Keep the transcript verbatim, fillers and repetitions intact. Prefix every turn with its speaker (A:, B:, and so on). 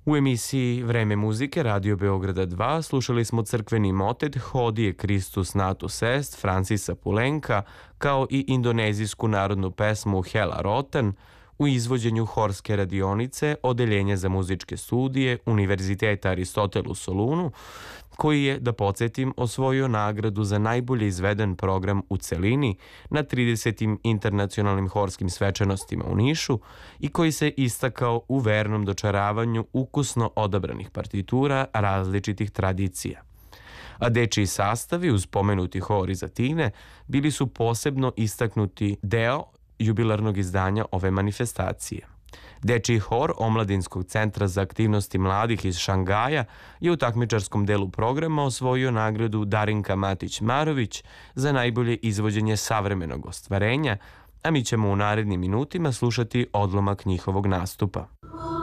A: U emisiji Vreme muzike Radio Beograda dva slušali smo crkveni motet Hodie Christus natus est Francisa Poulenca, kao i indonezijsku narodnu pesmu Hela Rotan u izvođenju horske radionice Odeljenja za muzičke studije Univerziteta Aristotel u Solunu, koji je, da podsjetim, osvojio nagradu za najbolje izveden program u celini na tridesetim internacionalnim horskim svečanostima u Nišu i koji se istakao u vernom dočaravanju ukusno odabranih partitura različitih tradicija. A dečiji sastavi uz pomenuti hor iz Atine bili su posebno istaknuti deo jubilarnog izdanja ove manifestacije. Dečiji hor Omladinskog centra za aktivnosti mladih iz Šangaja je u takmičarskom delu programa osvojio nagradu Darinka Matić-Marović za najbolje izvođenje savremenog ostvarenja, a mi ćemo u narednim minutima slušati odlomak njihovog nastupa.